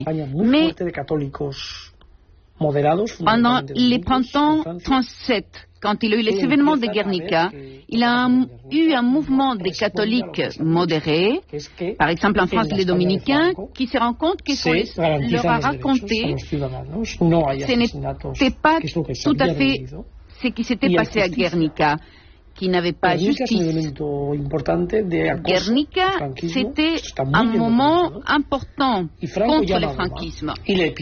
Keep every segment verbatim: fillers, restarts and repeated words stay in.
Mais pendant les printemps trente-sept, quand il y a eu les événements de Guernica, il y a un, eu un mouvement des catholiques modérés, par exemple en France les dominicains, qui se rendent compte que qu'on leur a raconté ce n'était pas tout à fait ce qui s'était passé à Guernica, qui n'avait pas justice. Guernica, c'était un moment important contre le franquisme.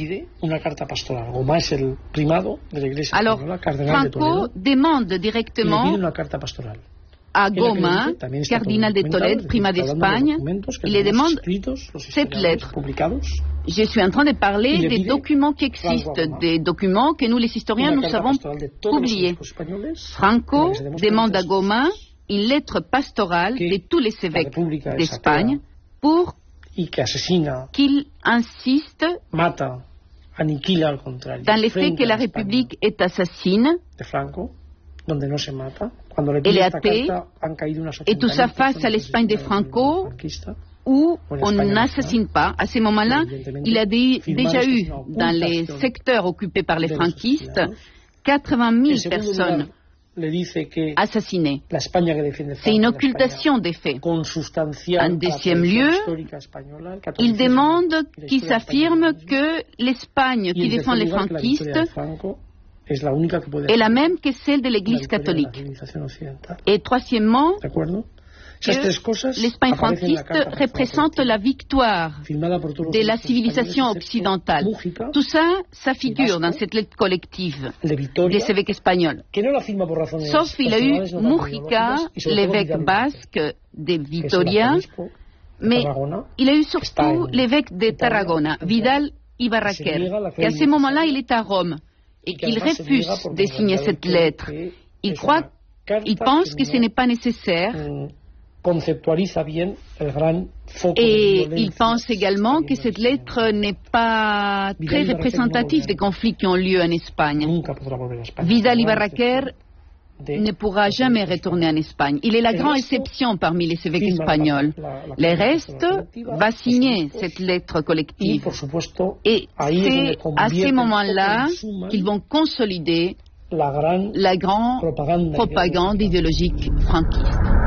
Alors, Franco demande directement à Goma, cardinal de Tolède, primat d'Espagne, il lui demande cette lettre. Je suis en train de parler des documents qui existent, des documents que nous, les historiens, nous avons publiés. Franco demande à Goma une lettre pastorale de tous les évêques d'Espagne pour qu'il insiste dans le fait que la République est assassine, elle est athée, et tout ça face à l'Espagne de Franco, où on n'assassine pas. À ce moment-là, il a des, déjà eu, dans les secteurs occupés par les franquistes, quatre-vingt mille personnes assassinées. C'est une occultation des faits. En deuxième lieu, il demande qu'il s'affirme que l'Espagne qui défend les franquistes est la même que celle de l'Église catholique. Et troisièmement, que l'Espagne franquiste représente la victoire de la civilisation occidentale. Tout ça, ça figure dans cette lettre collective des évêques espagnols. Sauf qu'il a eu Mujica, l'évêque basque de Vitoria, mais il a eu surtout l'évêque de Tarragona, Vidal Ibarraquer, et à ce moment-là, il est à Rome, et qu'il refuse de signer cette lettre. Il croit, il pense que ce n'est pas nécessaire. Et il pense également que cette lettre n'est pas très représentative des conflits qui ont lieu en Espagne. Vidal Ibarraquer ne pourra jamais retourner en Espagne. Il est la grande exception parmi les évêques espagnols. Le reste va signer cette lettre collective. Et c'est à ce moment-là qu'ils vont consolider la grande propagande idéologique franquiste.